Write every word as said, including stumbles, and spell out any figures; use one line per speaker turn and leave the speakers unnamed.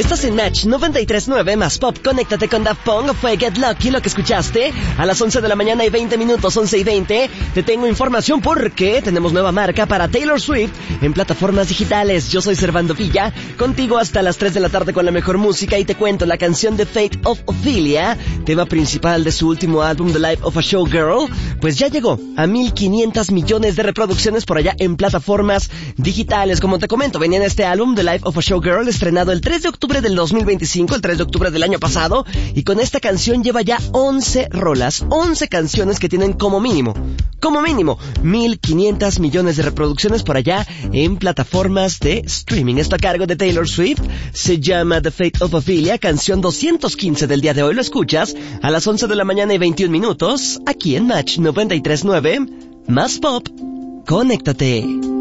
Estás en Match noventa y tres punto nueve más Pop. Conéctate con Daft Punk. Fue Get Lucky lo que escuchaste. A las once de la mañana y veinte minutos, once y veinte. Te tengo información porque tenemos nueva marca para Taylor Swift en plataformas digitales. Yo soy Servando Villa, contigo hasta las tres de la tarde con la mejor música. Y te cuento, la canción The Fate of Ophelia, tema principal de su último álbum The Life of a Showgirl, pues ya llegó a mil quinientos millones de reproducciones por allá en plataformas digitales. Como te comento, venía en este álbum The Life of a Showgirl, estrenado el tres de octubre del dos mil veinticinco, el tres de octubre del año pasado, y con esta canción lleva ya once rolas, once canciones que tienen como mínimo, como mínimo, mil quinientos millones de reproducciones por allá en plataformas de streaming. Esto a cargo de Taylor Swift, se llama The Fate of Ophelia, canción doscientos quince del día de hoy. Lo escuchas a las once de la mañana y veintiún minutos, aquí en Match noventa y tres punto nueve, más Pop. Conéctate.